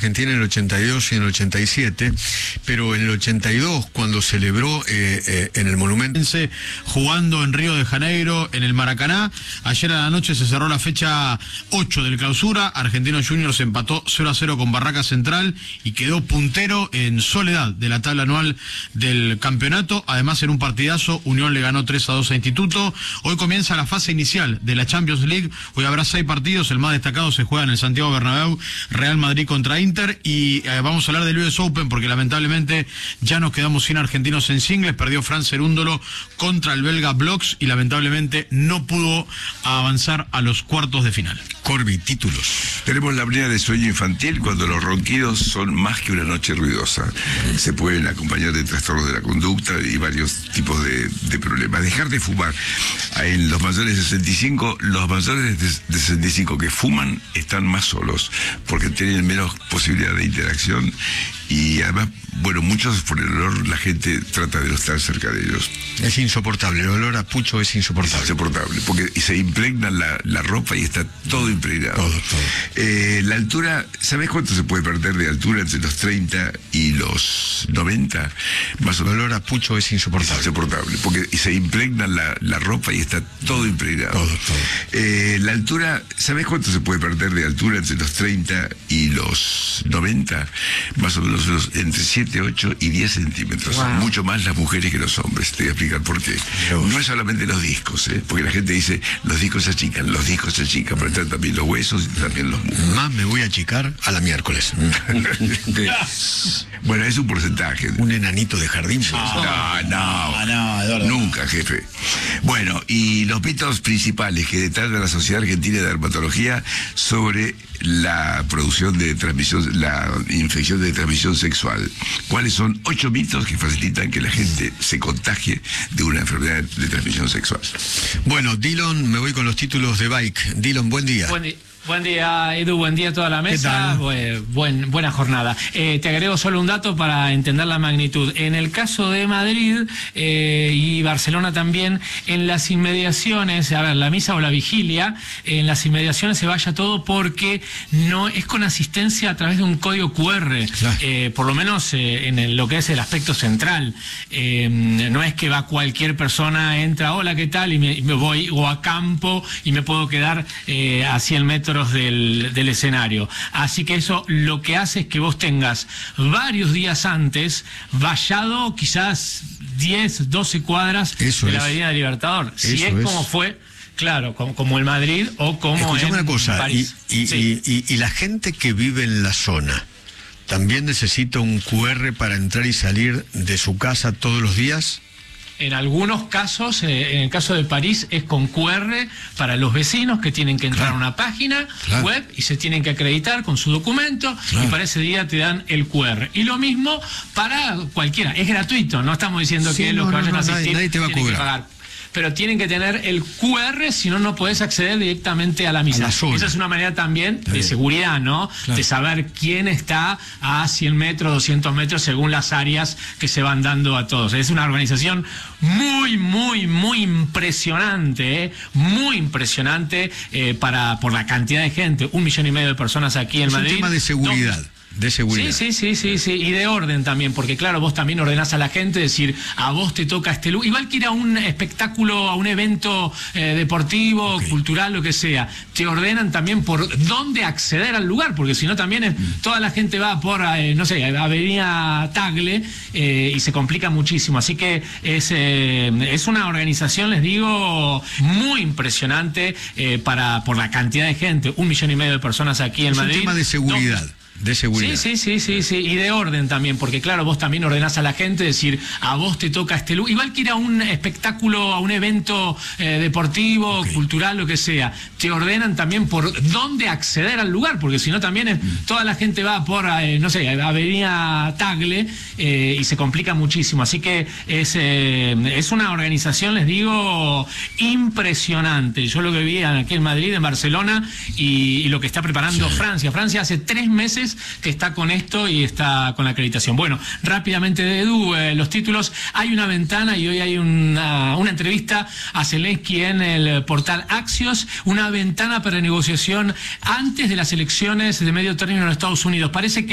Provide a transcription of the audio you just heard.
Argentina en el 82 y en el 87, pero en el 82, cuando celebró en el Monumento, jugando en Río de Janeiro, en el Maracaná, ayer a la noche se cerró la fecha 8 del clausura. Argentinos Juniors empató 0-0 con Barraca Central y quedó puntero en soledad de la tabla anual del campeonato. Además, en un partidazo, Unión le ganó 3-2 a Instituto. Hoy comienza la fase inicial de la Champions League. Hoy habrá 6 partidos, el más destacado se juega en el Santiago Bernabéu, Real Madrid contra Inter, y vamos a hablar del US Open porque lamentablemente ya nos quedamos sin argentinos en singles. Perdió Fran Cerúndolo contra el belga Bloks y lamentablemente no pudo avanzar a los cuartos de final. Corby, títulos. Tenemos la apnea de sueño infantil cuando los ronquidos son más que una noche ruidosa. Se pueden acompañar de trastornos de la conducta y varios tipos de problemas. Dejar de fumar. En los mayores de 65, los mayores de 65 que fuman están más solos porque tienen menos posibilidad de interacción y además, bueno, muchos por el olor la gente trata de no estar cerca de ellos. Es insoportable, el olor a pucho es insoportable. Es insoportable, porque se impregna la ropa y está todo impregnado. Todo. La altura, ¿sabés cuánto se puede perder de altura entre los 30 y los 90? Más o menos. El olor a pucho es insoportable. Es insoportable, porque se impregna la ropa y está todo impregnado. Todo. La altura, ¿sabés cuánto se puede perder de altura entre los 30 y los 90? Más o menos entre 7, 8 y 10 centímetros. Wow. Mucho más las mujeres que los hombres. Te voy a explicar por qué. No es solamente los discos, porque la gente dice, los discos se achican, pero están también los huesos y también los músculos. Más me voy a achicar a la miércoles. Bueno, es un porcentaje. Un enanito de jardín. Pues. No, nunca, jefe. Bueno, y los mitos principales que detallan la Sociedad Argentina de Dermatología sobre la producción de transmisión, la infección de transmisión sexual. ¿Cuáles son 8 mitos que facilitan que la gente se contagie de una enfermedad de transmisión sexual? Bueno, Dillon, me voy con los títulos de Bike. Dillon, buen día. Buen día, Edu, buen día a toda la mesa. Buena jornada. Te agrego solo un dato para entender la magnitud. En el caso de Madrid y Barcelona también, en las inmediaciones, a ver, la misa o la vigilia, en las inmediaciones se vaya todo porque no es con asistencia a través de un código QR, claro. Por lo menos en lo que es el aspecto central. No es que va cualquier persona, entra, hola, ¿qué tal? Y me voy o a campo y me puedo quedar a 100 metros del escenario. Así que eso lo que hace es que vos tengas varios días antes vallado quizás 10, 12 cuadras de la Avenida Libertador. Si es como fue, claro, como el Madrid o como Escuchame en una cosa, París. y la gente que vive en la zona, ¿también necesita un QR para entrar y salir de su casa todos los días? En algunos casos, en el caso de París, es con QR para los vecinos que tienen que entrar a una página web y se tienen que acreditar con su documento y para ese día te dan el QR. Y lo mismo para cualquiera, es gratuito, no estamos diciendo que los que vayan a asistir nadie te va a tienen que cobrar. pagar. Pero tienen que tener el QR, si no, no podés acceder directamente a la misa. Esa es una manera también de seguridad, ¿no? Claro. De saber quién está a 100 metros, 200 metros, según las áreas que se van dando a todos. Es una organización muy impresionante, muy impresionante por la cantidad de gente. 1,5 millones de personas aquí en Madrid. Es un tema de seguridad. De seguridad. Sí, y de orden también, porque claro, vos también ordenás a la gente, decir, a vos te toca este lugar, igual que ir a un espectáculo, a un evento deportivo, cultural, lo que sea, te ordenan también por dónde acceder al lugar, porque si no también toda la gente va por, no sé, Avenida Tagle, y se complica muchísimo, así que es una organización, les digo, muy impresionante por la cantidad de gente, 1,5 millones de personas aquí en Madrid. Es un tema de seguridad. De seguridad. Sí, y de orden también, porque claro, vos también ordenás a la gente, decir, a vos te toca este lugar, igual que ir a un espectáculo, a un evento deportivo, cultural, lo que sea, te ordenan también por dónde acceder al lugar, porque si no también toda la gente va por, no sé, Avenida Tagle, y se complica muchísimo, así que es una organización, les digo, impresionante. Yo lo que vi aquí en Madrid, en Barcelona, y lo que está preparando Francia hace 3 meses que está con esto y está con la acreditación. Bueno, rápidamente de Edu, los títulos. Hay una ventana y hoy hay una entrevista a Zelensky en el portal Axios, una ventana para negociación antes de las elecciones de medio término en Estados Unidos. Parece que